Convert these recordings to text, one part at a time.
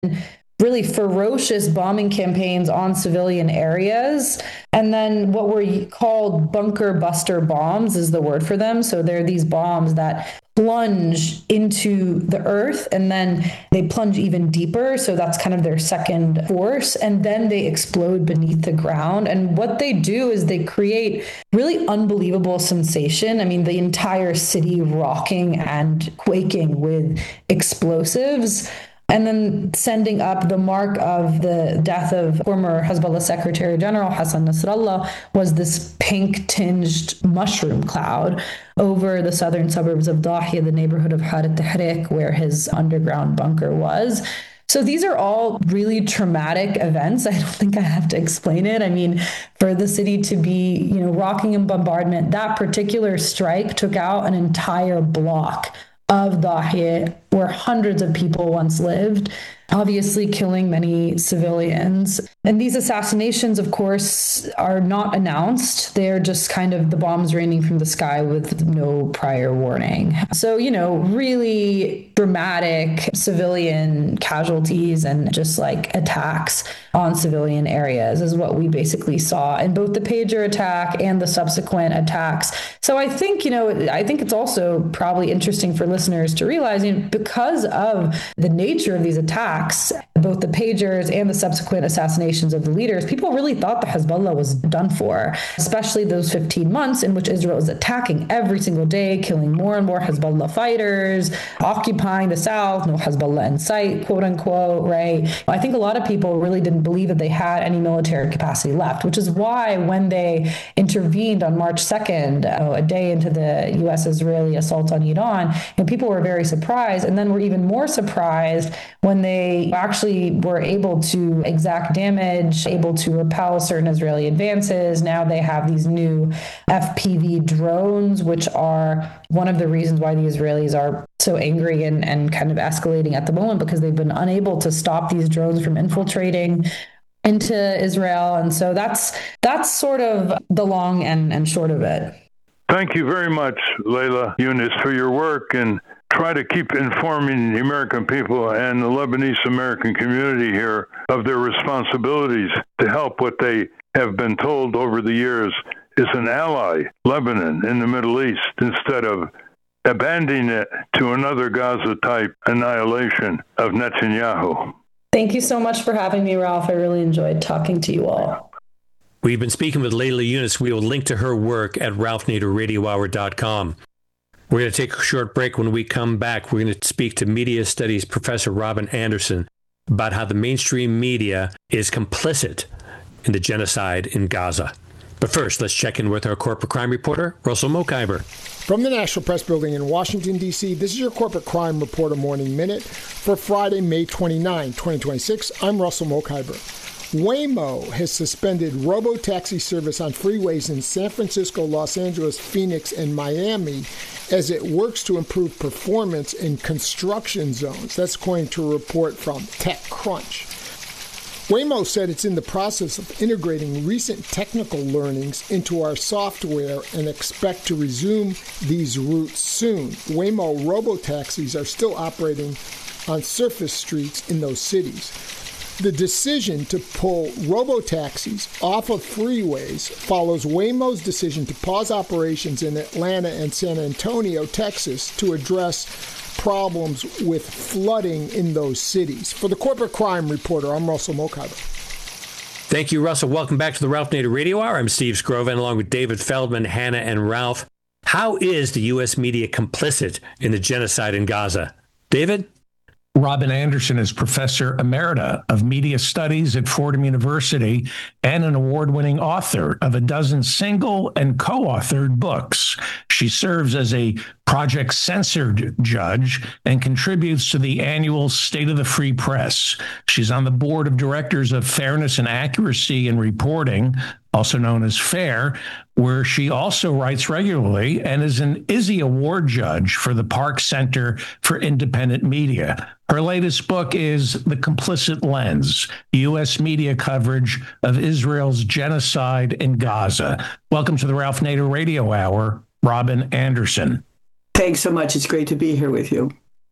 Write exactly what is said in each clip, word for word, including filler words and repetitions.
really ferocious bombing campaigns on civilian areas. And then what were called bunker buster bombs is the word for them. So they're these bombs that plunge into the earth and then they plunge even deeper. So that's kind of their second force. And then they explode beneath the ground. And what they do is they create really unbelievable sensation. I mean, the entire city rocking and quaking with explosives. And then sending up the mark of the death of former Hezbollah Secretary General Hassan Nasrallah was this pink-tinged mushroom cloud over the southern suburbs of Dahia, the neighborhood of Harat Tahrik, where his underground bunker was. So these are all really traumatic events. I don't think I have to explain it. I mean, for the city to be, you know, rocking in bombardment, that particular strike took out an entire block of Dahia, where hundreds of people once lived, obviously killing many civilians. And these assassinations, of course, are not announced. They're just kind of the bombs raining from the sky with no prior warning. So, you know, really dramatic civilian casualties and just like attacks on civilian areas is what we basically saw in both the pager attack and the subsequent attacks. So I think, you know, I think it's also probably interesting for listeners to realize, you know, because of the nature of these attacks, both the pagers and the subsequent assassinations of the leaders, people really thought the Hezbollah was done for, especially those fifteen months in which Israel was attacking every single day, killing more and more Hezbollah fighters, occupying the south, no Hezbollah in sight, quote unquote, right? I think a lot of people really didn't believe that they had any military capacity left, which is why when they intervened on March second, oh, a day into the U S-Israeli assault on Iran, and people were very surprised, and then were even more surprised when they actually were able to exact damage, able to repel certain Israeli advances. Now they have these new F P V drones, which are one of the reasons why the Israelis are so angry and, and kind of escalating at the moment, because they've been unable to stop these drones from infiltrating into Israel. And so that's that's sort of the long and, and short of it. Thank you very much, Layla Yunus, for your work, and try to keep informing the American people and the Lebanese American community here of their responsibilities to help what they have been told over the years is an ally, Lebanon, in the Middle East, instead of abandoning it to another Gaza-type annihilation of Netanyahu. Thank you so much for having me, Ralph. I really enjoyed talking to you all. We've been speaking with Layla Yunus. We will link to her work at ralph nader radio hour dot com. We're going to take a short break. When we come back, we're going to speak to media studies professor Robin Anderson about how the mainstream media is complicit in the genocide in Gaza. But first, let's check in with our corporate crime reporter, Russell Mokhiber. From the National Press Building in Washington, D C, this is your Corporate Crime Reporter Morning Minute for Friday, May twenty-ninth, twenty twenty-six. I'm Russell Mokhiber. Waymo has suspended robo-taxi service on freeways in San Francisco, Los Angeles, Phoenix, and Miami as it works to improve performance in construction zones. That's according to a report from TechCrunch. Waymo said it's in the process of integrating recent technical learnings into our software and expect to resume these routes soon. Waymo robo-taxis are still operating on surface streets in those cities. The decision to pull robo-taxis off of freeways follows Waymo's decision to pause operations in Atlanta and San Antonio, Texas, to address problems with flooding in those cities. For the Corporate Crime Reporter, I'm Russell Mokhiber. Thank you, Russell. Welcome back to the Ralph Nader Radio Hour. I'm Steve Scrovan, along with David Feldman, Hannah, and Ralph. How is the U S media complicit in the genocide in Gaza? David? Robin Anderson is Professor Emerita of Media Studies at Fordham University and an award-winning author of a dozen single and co-authored books. She serves as a Project Censored judge and contributes to the annual State of the Free Press. She's on the board of directors of Fairness and Accuracy in Reporting, also known as FAIR, where she also writes regularly and is an Izzy Award judge for the Park Center for Independent Media. Her latest book is The Complicit Lens, U S media coverage of Israel's genocide in Gaza. Welcome to the Ralph Nader Radio Hour, Robin Anderson. Thanks so much. It's great to be here with you.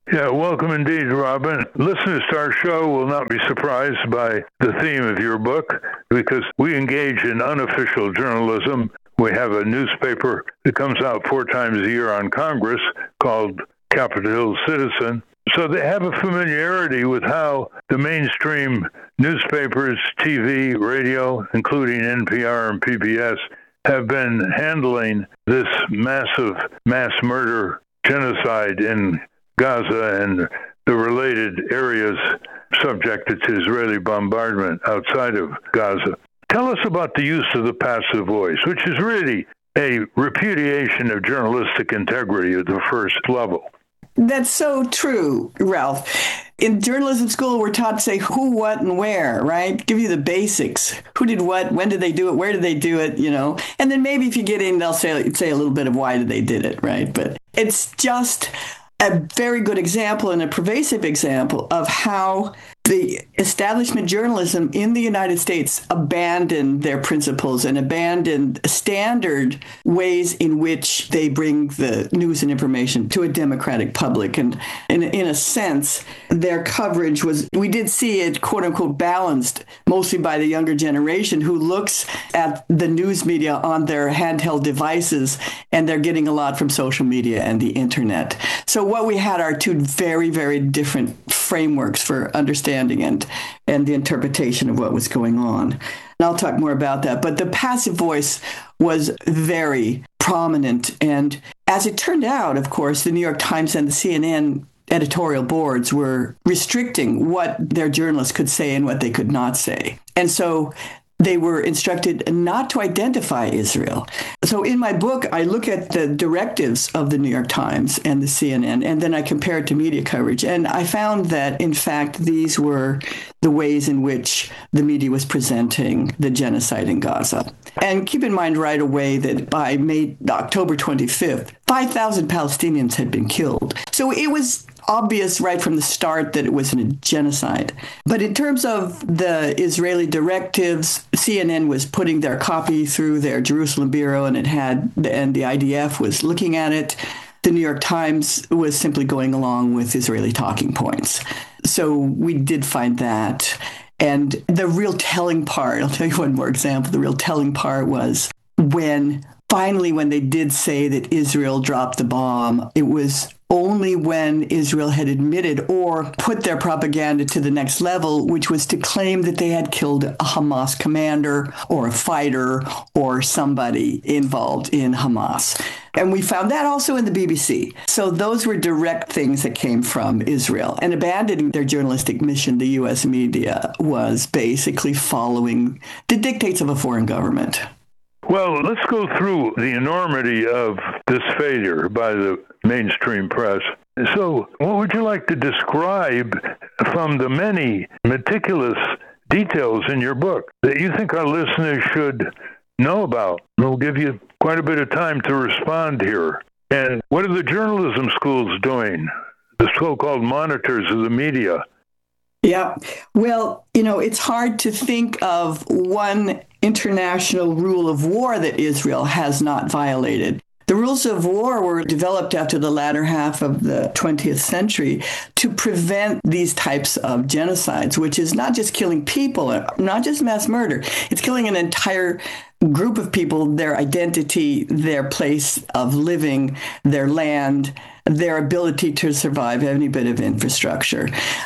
Yeah, welcome indeed, Robin. Listeners to our show will not be surprised by the theme of your book because we engage in unofficial journalism. We have a newspaper that comes out four times a year on Congress called Capitol Hill Citizen. So they have a familiarity with how the mainstream newspapers, T V, radio, including N P R and P B S, have been handling this massive mass murder genocide in Gaza and the related areas subjected to Israeli bombardment outside of Gaza. Tell us about the use of the passive voice, which is really a repudiation of journalistic integrity at the first level. That's so true, Ralph. In journalism school, we're taught to say who, what, and where, right? Give you the basics. Who did what? When did they do it? Where did they do it? You know, and then maybe if you get in, they'll say say a little bit of why did they did it, right? But it's just a very good example and a pervasive example of how the establishment journalism in the United States abandoned their principles and abandoned standard ways in which they bring the news and information to a democratic public. And in, in a sense, their coverage was, we did see it, quote unquote, balanced mostly by the younger generation who looks at the news media on their handheld devices, and they're getting a lot from social media and the internet. So what we had are two very, very different frameworks for understanding and and the interpretation of what was going on. And I'll talk more about that. But the passive voice was very prominent. And as it turned out, of course, the New York Times and the C N N editorial boards were restricting what their journalists could say and what they could not say. And so they were instructed not to identify Israel. So in my book, I look at the directives of the New York Times and the C N N, and then I compare it to media coverage. And I found that, in fact, these were the ways in which the media was presenting the genocide in Gaza. And keep in mind right away that by May, October twenty-fifth, five thousand Palestinians had been killed. So it was obvious right from the start that it was a genocide. But in terms of the Israeli directives, C N N was putting their copy through their Jerusalem bureau, and it had, and the I D F was looking at it. The New York Times was simply going along with Israeli talking points. So we did find that. And the real telling part, I'll tell you one more example, the real telling part was when finally, when they did say that Israel dropped the bomb, it was only when Israel had admitted or put their propaganda to the next level, which was to claim that they had killed a Hamas commander or a fighter or somebody involved in Hamas. And we found that also in the B B C. So those were direct things that came from Israel. And abandoning their journalistic mission, the U S media was basically following the dictates of a foreign government. Well, let's go through the enormity of this failure by the mainstream press. So what would you like to describe from the many meticulous details in your book that you think our listeners should know about? We'll give you quite a bit of time to respond here. And what are the journalism schools doing, the so-called monitors of the media? Yeah. Well, you know, it's hard to think of one international rule of war that Israel has not violated. The rules of war were developed after the latter half of the twentieth century to prevent these types of genocides, which is not just killing people, not just mass murder. It's killing an entire group of people, their identity, their place of living, their land, their ability to survive any bit of infrastructure.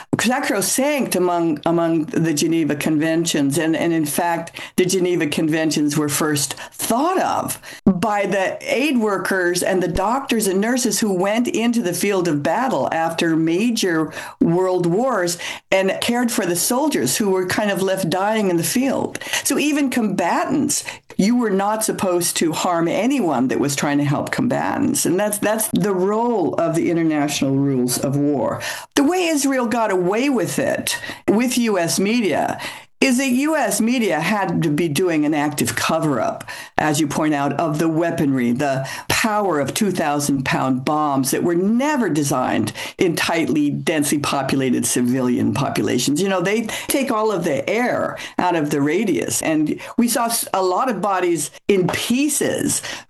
Sacrosanct among among the Geneva Conventions, and, and in fact, the Geneva Conventions were first thought of by the aid workers and the doctors and nurses who went into the field of battle after major world wars and cared for the soldiers who were kind of left dying in the field. So even combatants, you were not supposed to harm anyone that was trying to help combatants. And that's that's the role of the international rules of war. The way Israel got away with it with U S media is that U S media had to be doing an active cover-up, as you point out, of the weaponry, the power of two thousand pound bombs that were never designed in tightly, densely populated civilian populations. You know, they take all of the air out of the radius. And we saw a lot of bodies in pieces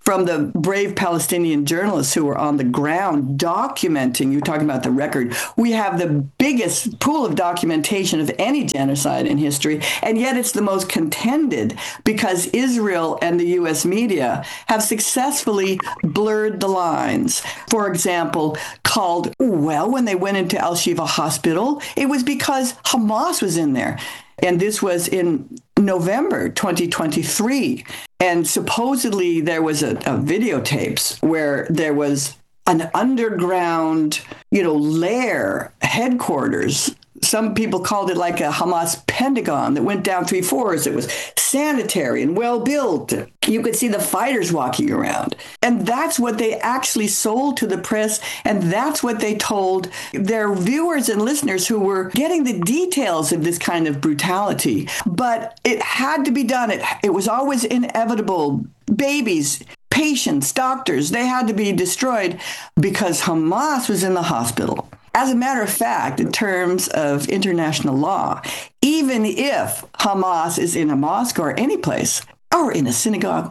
from the brave Palestinian journalists who were on the ground documenting, you're talking about the record, we have the biggest pool of documentation of any genocide in history, and yet it's the most contended because Israel and the U S media have successfully blurred the lines. For example, called, well, when they went into Al-Shifa Hospital, it was because Hamas was in there. And this was in November twenty twenty-three. And supposedly there was a, a videotapes where there was an underground, you know, lair headquarters. Some people called it like a Hamas Pentagon that went down three floors. It was sanitary and well built. You could see the fighters walking around. And that's what they actually sold to the press. And that's what they told their viewers and listeners who were getting the details of this kind of brutality. But it had to be done. It, it was always inevitable. Babies, patients, doctors, they had to be destroyed because Hamas was in the hospital. As a matter of fact, in terms of international law, even if Hamas is in a mosque or any place, or in a synagogue,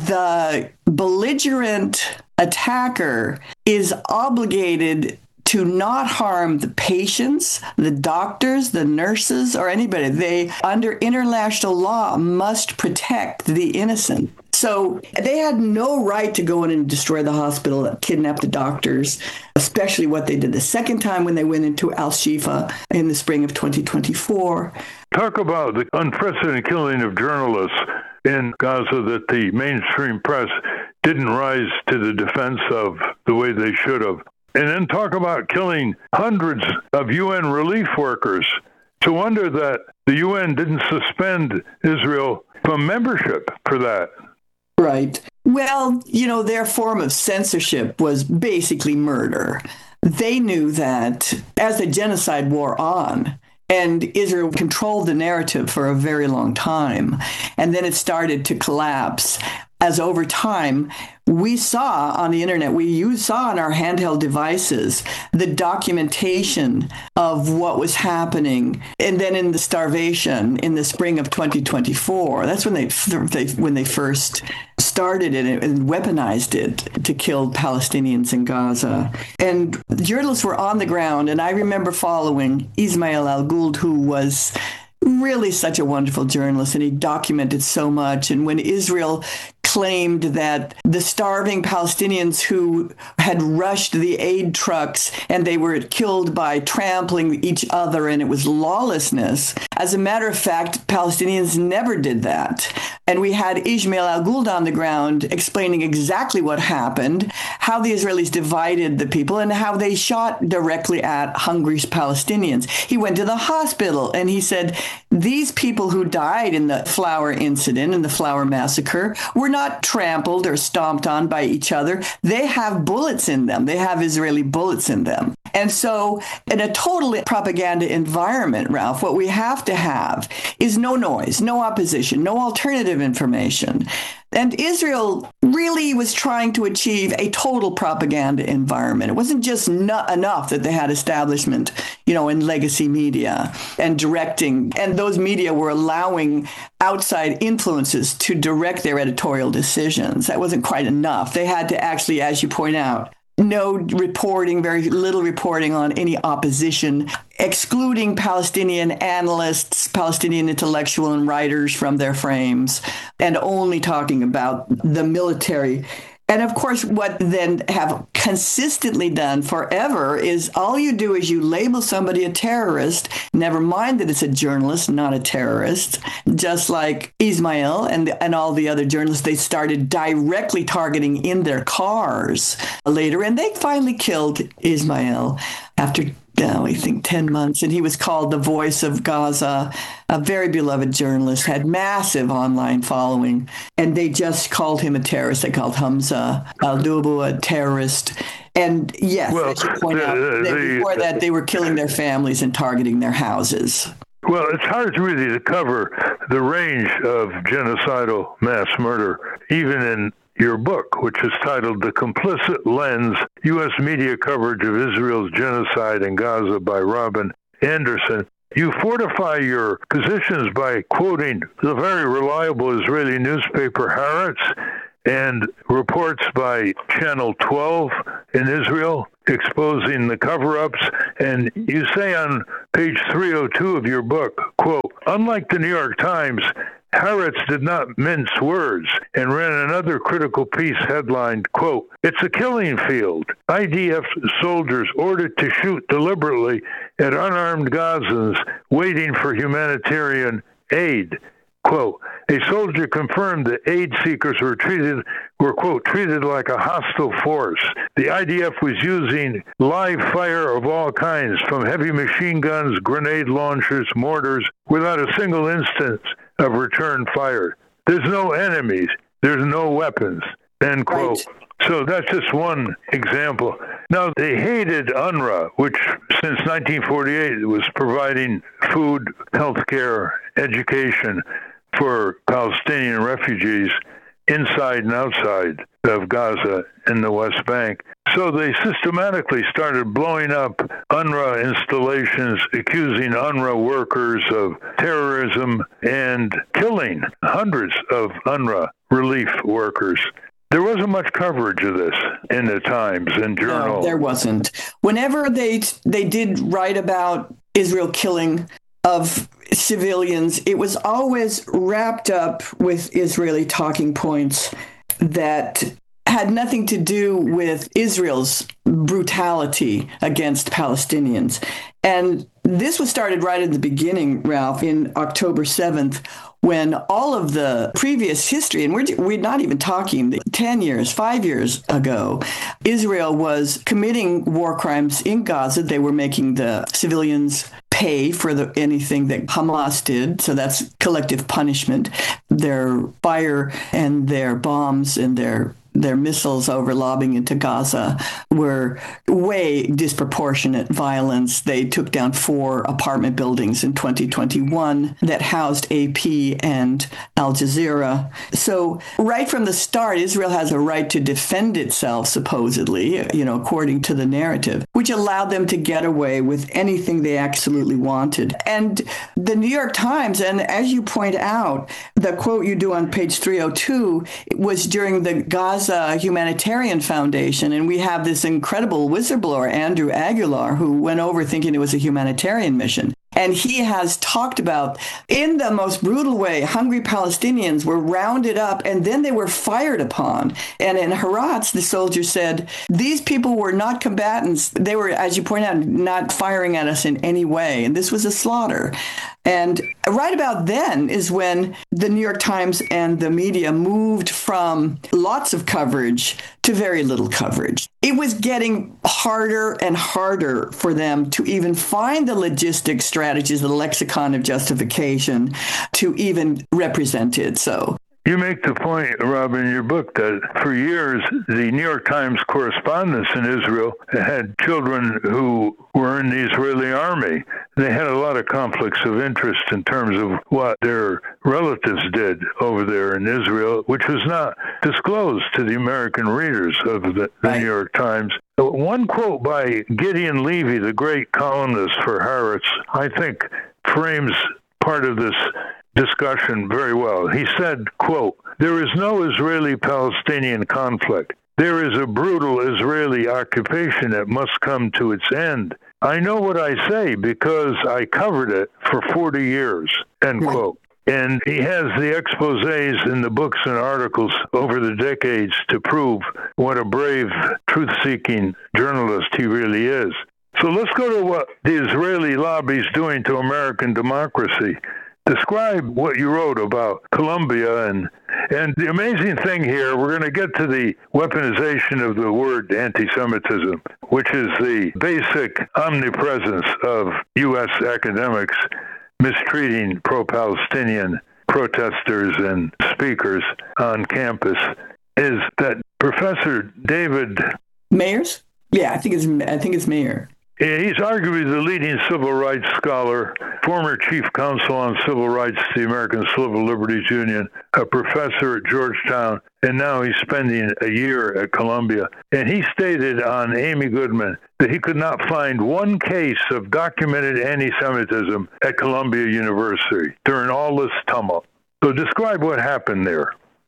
the belligerent attacker is obligated to not harm the patients, the doctors, the nurses, or anybody. They, under international law, must protect the innocent. So they had no right to go in and destroy the hospital, kidnap the doctors, especially what they did the second time when they went into Al-Shifa in the spring of twenty twenty-four. Talk about the unprecedented killing of journalists in Gaza that the mainstream press didn't rise to the defense of the way they should have. And then talk about killing hundreds of U N relief workers. It's a wonder that the U N didn't suspend Israel from membership for that. Right. Well, you know, their form of censorship was basically murder. They knew that as the genocide wore on, and Israel controlled the narrative for a very long time, and then it started to collapse. As over time, we saw on the internet, we you saw on our handheld devices, the documentation of what was happening. And then in the starvation in the spring of twenty twenty-four, that's when they, they when they first started it and weaponized it to kill Palestinians in Gaza. And journalists were on the ground. And I remember following Ismail Al-Gould, who was really such a wonderful journalist, and he documented so much. And when Israel claimed that the starving Palestinians who had rushed the aid trucks and they were killed by trampling each other and it was lawlessness. As a matter of fact, Palestinians never did that. And we had Ismail Al-Gould on the ground explaining exactly what happened, how the Israelis divided the people and how they shot directly at hungry Palestinians. He went to the hospital and he said, these people who died in the flour incident, in the flour massacre, were not trampled or stomped on by each other. They have bullets in them. They have Israeli bullets in them. And so in a total propaganda environment, Ralph, what we have to have is no noise, no opposition, no alternative information. And Israel really was trying to achieve a total propaganda environment. It wasn't just not enough that they had establishment, you know, in legacy media and directing. And those media were allowing outside influences to direct their editorial decisions. That wasn't quite enough. They had to actually, as you point out, no reporting, very little reporting on any opposition, excluding Palestinian analysts, Palestinian intellectual and writers from their frames, and only talking about the military. And of course, what then have consistently done forever is all you do is you label somebody a terrorist, never mind that it's a journalist, not a terrorist, just like Ismail and, and all the other journalists, they started directly targeting in their cars later. And they finally killed Ismail after Uh, I think ten months, and he was called the voice of Gaza, a very beloved journalist, had massive online following, and they just called him a terrorist. They called Hamza al-Dubu a terrorist. And yes, well, I should point the, out that the, before that, they were killing their families and targeting their houses. Well, it's hard really to cover the range of genocidal mass murder, even in your book, which is titled The Complicit Lens, U S Media Coverage of Israel's Genocide in Gaza by Robin Anderson. You fortify your positions by quoting the very reliable Israeli newspaper Haaretz and reports by Channel twelve in Israel exposing the cover-ups. And you say on page three oh two of your book, quote, unlike the New York Times, Haaretz did not mince words and ran another critical piece headlined, quote, it's a killing field. I D F soldiers ordered to shoot deliberately at unarmed Gazans waiting for humanitarian aid. Quote, a soldier confirmed that aid seekers were treated, were, quote, treated like a hostile force. The I D F was using live fire of all kinds, from heavy machine guns, grenade launchers, mortars, without a single instance of return fire. There's no enemies. There's no weapons, end quote. Right. So that's just one example. Now, they hated UNRWA, which since nineteen forty-eight was providing food, health care, education for Palestinian refugees inside and outside of Gaza in the West Bank. So they systematically started blowing up UNRWA installations, accusing UNRWA workers of terrorism and killing hundreds of UNRWA relief workers. There wasn't much coverage of this in the Times and Journal. No, there wasn't. Whenever they they did write about Israel killing of civilians, it was always wrapped up with Israeli talking points that had nothing to do with Israel's brutality against Palestinians. And this was started right at the beginning, Ralph, in October seventh, when all of the previous history, and we're, we're not even talking ten years, five years ago, Israel was committing war crimes in Gaza. They were making the civilians pay for the, anything that Hamas did. So that's collective punishment. Their fire and their bombs and their their missiles over lobbing into Gaza were way disproportionate violence. They took down four apartment buildings in twenty twenty-one that housed A P and Al Jazeera. So right from the start, Israel has a right to defend itself, supposedly, you know, according to the narrative, which allowed them to get away with anything they absolutely wanted. And the New York Times, and as you point out, the quote you do on page three oh two was during the Gaza Humanitarian Foundation, and we have this incredible whistleblower, Andrew Aguilar, who went over thinking it was a humanitarian mission. And he has talked about, in the most brutal way, hungry Palestinians were rounded up and then they were fired upon. And in Haaretz, the soldier said, these people were not combatants. They were, as you point out, not firing at us in any way. And this was a slaughter. And right about then is when the New York Times and the media moved from lots of coverage to very little coverage. It was getting harder and harder for them to even find the logistic strategies, the lexicon of justification, to even represent it. So you make the point, Rob, in your book that for years, the New York Times correspondents in Israel had children who were in the Israeli army. They had a lot of conflicts of interest in terms of what their relatives did over there in Israel, which was not disclosed to the American readers of the, the right. New York Times. One quote by Gideon Levy, the great columnist for Haaretz, I think frames part of this discussion very well. He said, quote, there is no Israeli-Palestinian conflict. There is a brutal Israeli occupation that must come to its end. I know what I say because I covered it for forty years, end quote. And he has the exposés in the books and articles over the decades to prove what a brave, truth-seeking journalist he really is. So let's go to what the Israeli lobby is doing to American democracy. Describe what you wrote about Colombia. And and the amazing thing here, we're going to get to the weaponization of the word anti-Semitism, which is the basic omnipresence of U S academics mistreating pro-Palestinian protesters and speakers on campus, is that Professor David Mayers? Yeah, I think it's I think it's Mayer. He's arguably the leading civil rights scholar, former chief counsel on civil rights to the American Civil Liberties Union, a professor at Georgetown, and now he's spending a year at Columbia. And he stated on Amy Goodman that he could not find one case of documented anti-Semitism at Columbia University during all this tumult. So describe what happened there.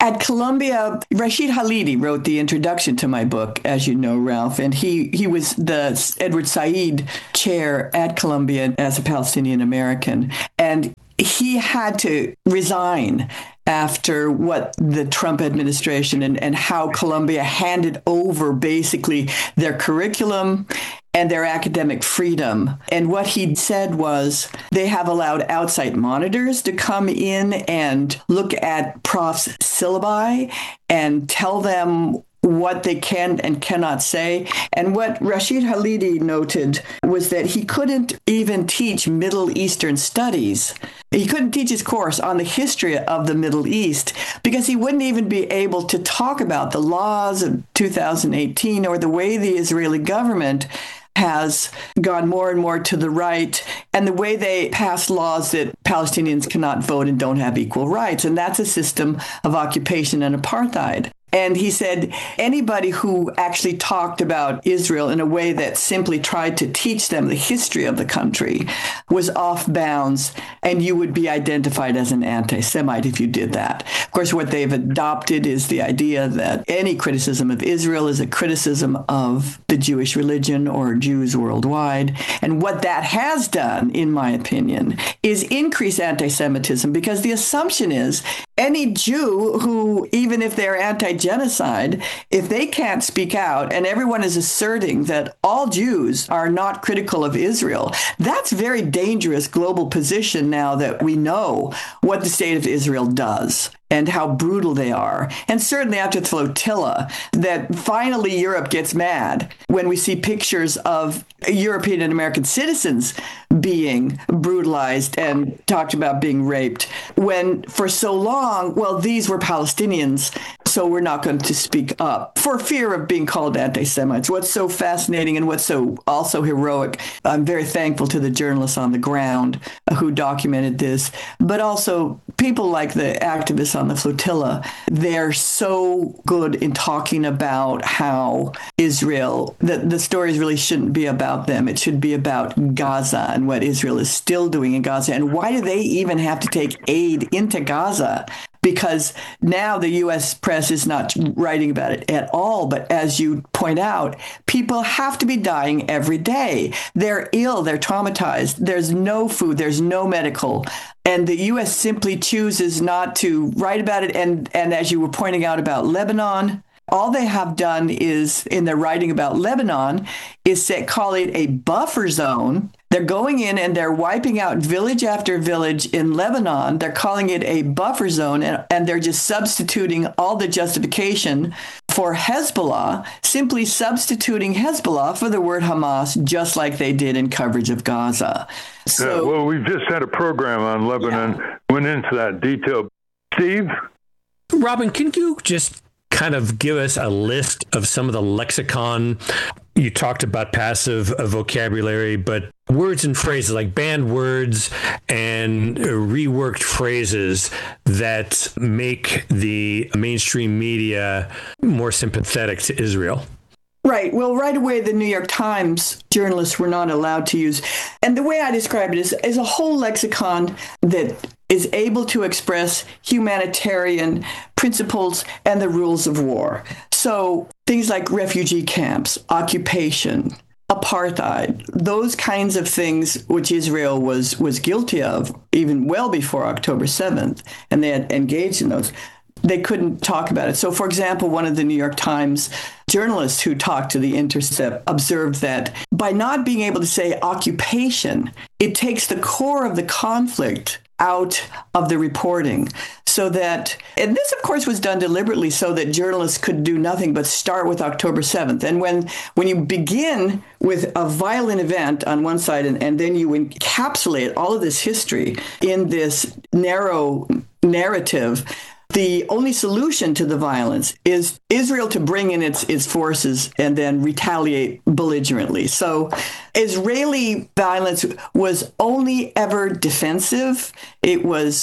At Columbia, Rashid Khalidi wrote the introduction to my book, as you know, Ralph, and he, he was the Edward Said chair at Columbia as a Palestinian American. And he had to resign after what the Trump administration and, and how Columbia handed over basically their curriculum and their academic freedom. And what he said was they have allowed outside monitors to come in and look at profs' syllabi and tell them what they can and cannot say. And what Rashid Khalidi noted was that he couldn't even teach Middle Eastern studies. He couldn't teach his course on the history of the Middle East because he wouldn't even be able to talk about the laws of two thousand eighteen or the way the Israeli government has gone more and more to the right, and the way they pass laws that Palestinians cannot vote and don't have equal rights. And that's a system of occupation and apartheid. And he said anybody who actually talked about Israel in a way that simply tried to teach them the history of the country was off bounds, and you would be identified as an anti-Semite if you did that. Of course, what they've adopted is the idea that any criticism of Israel is a criticism of the Jewish religion or Jews worldwide. And what that has done, in my opinion, is increase anti-Semitism, because the assumption is any Jew who, even if they're anti-genocide, if they can't speak out and everyone is asserting that all Jews are not critical of Israel, that's a very dangerous global position now that we know what the state of Israel does and how brutal they are. And certainly after the flotilla, that finally Europe gets mad when we see pictures of European and American citizens being brutalized and talked about being raped, when for so long, well, these were Palestinians, so we're not going to speak up for fear of being called anti-Semites. What's so fascinating and what's so also heroic, I'm very thankful to the journalists on the ground who documented this, but also people like the activists on the flotilla. They're so good in talking about how Israel, the, the stories really shouldn't be about them. It should be about Gaza and what Israel is still doing in Gaza. And why do they even have to take aid into Gaza? Because now the U S press is not writing about it at all. But as you point out, people have to be dying every day. They're ill, they're traumatized. There's no food, there's no medical. And the U S simply chooses not to write about it. And, and as you were pointing out about Lebanon, all they have done is, in their writing about Lebanon, is say, call it a buffer zone. They're going in and they're wiping out village after village in Lebanon. They're calling it a buffer zone, and, and they're just substituting all the justification for Hezbollah, simply substituting Hezbollah for the word Hamas, just like they did in coverage of Gaza. So, yeah, well, we've just had a program on Lebanon, yeah. Went into that detail. Steve? Robin, can you just kind of give us a list of some of the lexicon? You talked about passive vocabulary, but words and phrases, like banned words and reworked phrases that make the mainstream media more sympathetic to Israel. Right. Well, right away, the New York Times journalists were not allowed to use. And the way I describe it is, is a whole lexicon that is able to express humanitarian principles and the rules of war. So things like refugee camps, occupation, apartheid, those kinds of things which Israel was, was guilty of even well before October seventh, and they had engaged in those. They couldn't talk about it. So, for example, one of the New York Times journalists who talked to The Intercept observed that by not being able to say occupation, it takes the core of the conflict out of the reporting, so that, and this of course was done deliberately so that journalists could do nothing but start with October seventh. And when when you begin with a violent event on one side and, and then you encapsulate all of this history in this narrow narrative, the only solution to the violence is Israel to bring in its, its forces and then retaliate belligerently. So Israeli violence was only ever defensive. It was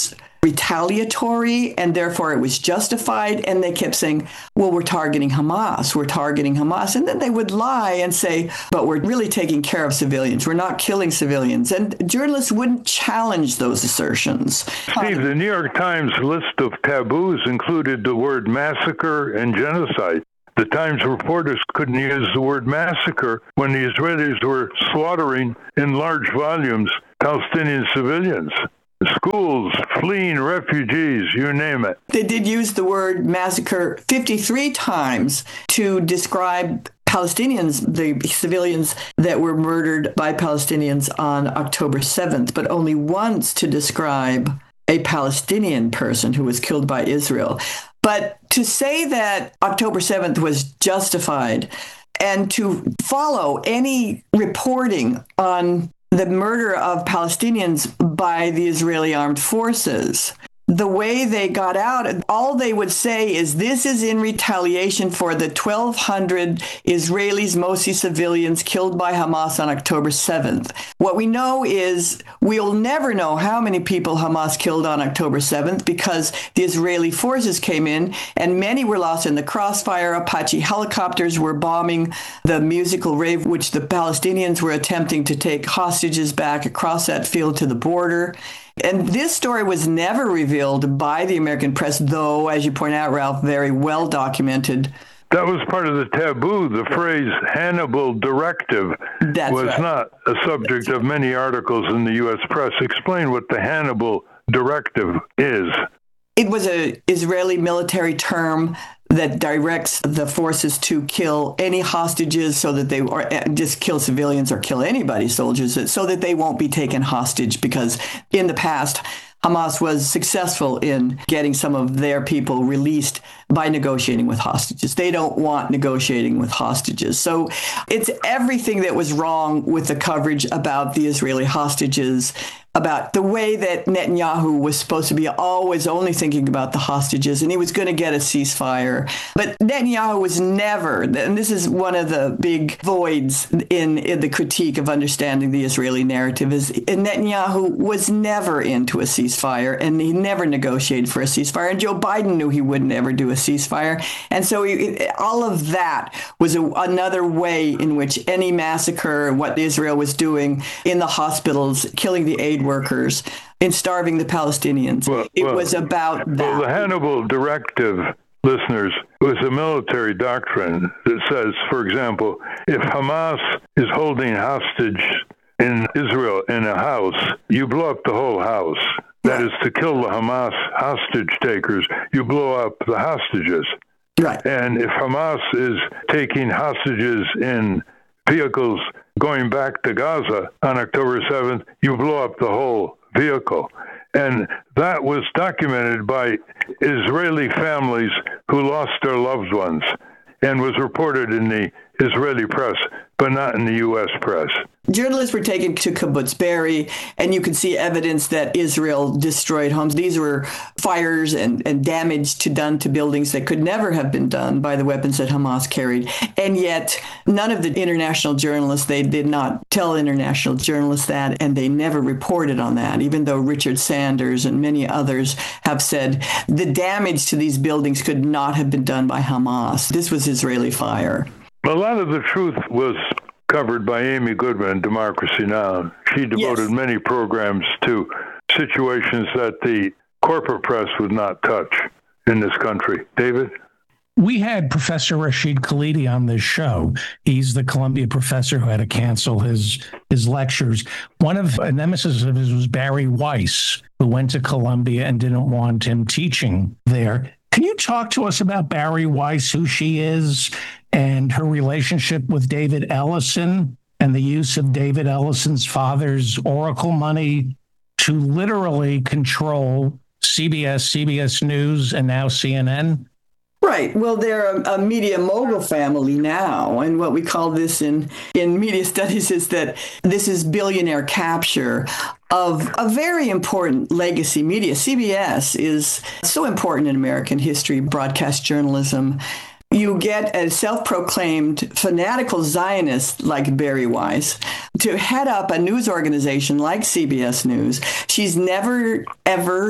retaliatory and therefore it was justified. And they kept saying, well, we're targeting Hamas, we're targeting Hamas. And then they would lie and say, but we're really taking care of civilians. We're not killing civilians. And journalists wouldn't challenge those assertions. Steve, the New York Times list of taboos included the word massacre and genocide. The Times reporters couldn't use the word massacre when the Israelis were slaughtering in large volumes Palestinian civilians. Schools, fleeing refugees, you name it. They did use the word massacre fifty-three times to describe Palestinians, the civilians that were murdered by Palestinians on October seventh, but only once to describe a Palestinian person who was killed by Israel. But to say that October seventh was justified and to follow any reporting on the murder of Palestinians by the Israeli armed forces, the way they got out, all they would say is this is in retaliation for the twelve hundred Israelis, mostly civilians, killed by Hamas on October seventh. What we know is we'll never know how many people Hamas killed on October seventh because the Israeli forces came in and many were lost in the crossfire. Apache helicopters were bombing the musical rave, which the Palestinians were attempting to take hostages back across that field to the border. And this story was never revealed by the American press, though, as you point out, Ralph, very well documented. That was part of the taboo. The phrase Hannibal Directive That's was right. not a subject of many articles in the U S press. Explain what the Hannibal Directive is. It was an Israeli military term that directs the forces to kill any hostages so that they, or just kill civilians or kill anybody, soldiers, so that they won't be taken hostage, because in the past, Hamas was successful in getting some of their people released by negotiating with hostages. They don't want negotiating with hostages. So it's everything that was wrong with the coverage about the Israeli hostages, about the way that Netanyahu was supposed to be always only thinking about the hostages, and he was going to get a ceasefire. But Netanyahu was never, and this is one of the big voids in, in the critique of understanding the Israeli narrative, is Netanyahu was never into a ceasefire, and he never negotiated for a ceasefire. And Joe Biden knew he wouldn't ever do a ceasefire. And so he, all of that was a, another way in which any massacre, what Israel was doing in the hospitals, killing the aid workers, and starving the Palestinians. Well, it well, was about that. Well, the Hannibal Directive, listeners, was a military doctrine that says, for example, if Hamas is holding hostage in Israel in a house, you blow up the whole house. That is to kill the Hamas hostage takers. You blow up the hostages. Right. And if Hamas is taking hostages in vehicles going back to Gaza on October seventh, you blow up the whole vehicle. And that was documented by Israeli families who lost their loved ones and was reported in the Israeli press, but not in the U S press. Journalists were taken to Kibbutz Be'eri, and you could see evidence that Israel destroyed homes. These were fires and, and damage to done to buildings that could never have been done by the weapons that Hamas carried. And yet, none of the international journalists, they did not tell international journalists that, and they never reported on that, even though Richard Sanders and many others have said the damage to these buildings could not have been done by Hamas. This was Israeli fire. A lot of the truth was covered by Amy Goodman, Democracy Now! She devoted Yes. many programs to situations that the corporate press would not touch in this country. David? We had Professor Rashid Khalidi on this show. He's the Columbia professor who had to cancel his his lectures. One of a nemesis of his was Barry Weiss, who went to Columbia and didn't want him teaching there. Can you talk to us about Barry Weiss, who she is, and her relationship with David Ellison and the use of David Ellison's father's Oracle money to literally control C B S, C B S News, and now C N N? Right. Well, they're a, a media mogul family now. And what we call this in, in media studies is that this is billionaire capture of a very important legacy media. C B S is so important in American history, broadcast journalism. You get a self-proclaimed fanatical Zionist like Barry Weiss to head up a news organization like C B S News. She's never, ever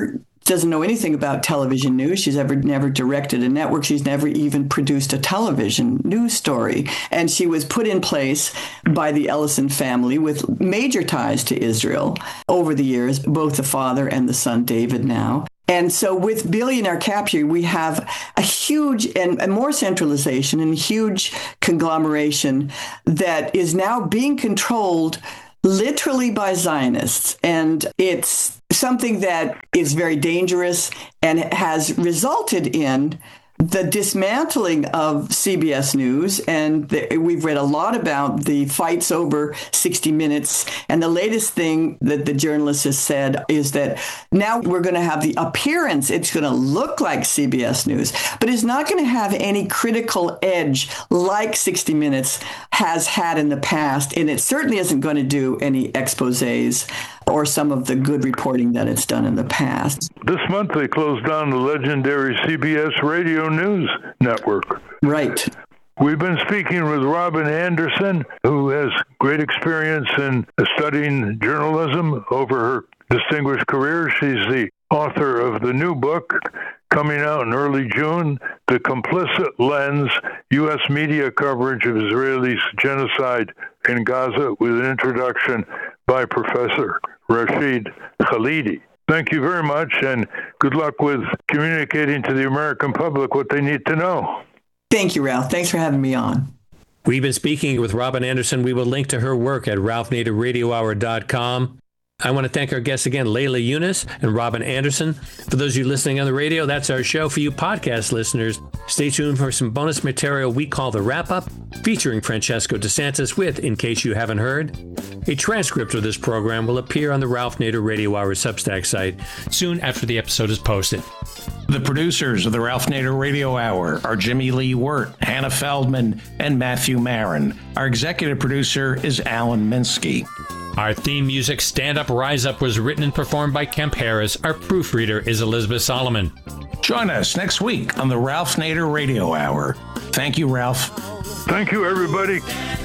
doesn't know anything about television news. She's ever never directed a network. She's never even produced a television news story. And she was put in place by the Ellison family with major ties to Israel over the years, both the father and the son, David, now. And so with Billionaire Capture, we have a huge and, and more centralization and huge conglomeration that is now being controlled literally by Zionists. And it's something that is very dangerous and has resulted in the dismantling of C B S News. And the, we've read a lot about the fights over sixty minutes. And the latest thing that the journalist has said is that now we're going to have the appearance, it's going to look like C B S News, but it's not going to have any critical edge like sixty minutes has had in the past. And it certainly isn't going to do any exposés or some of the good reporting that it's done in the past. This month they closed down the legendary C B S Radio News Network. Right. We've been speaking with Robin Anderson, who has great experience in studying journalism over her distinguished career. She's the author of the new book coming out in early June, The Complicit Lens, U S Media Coverage of Israeli Genocide in Gaza, with an introduction by Professor Rashid Khalidi. Thank you very much, and good luck with communicating to the American public what they need to know. Thank you, Ralph. Thanks for having me on. We've been speaking with Robin Anderson. We will link to her work at ralph nader radio hour dot com. I want to thank our guests again, Layla Yunus and Robin Anderson. For those of you listening on the radio, that's our show. For you podcast listeners, stay tuned for some bonus material we call The Wrap-Up, featuring Francesco DeSantis with In Case You Haven't Heard. A transcript of this program will appear on the Ralph Nader Radio Hour Substack site soon after the episode is posted. The producers of the Ralph Nader Radio Hour are Jimmy Lee Wirt, Hannah Feldman, and Matthew Marin. Our executive producer is Alan Minsky. Our theme music, Stand Up, Rise Up, was written and performed by Kemp Harris. Our proofreader is Elizabeth Solomon. Join us next week on the Ralph Nader Radio Hour. Thank you, Ralph. Thank you, everybody.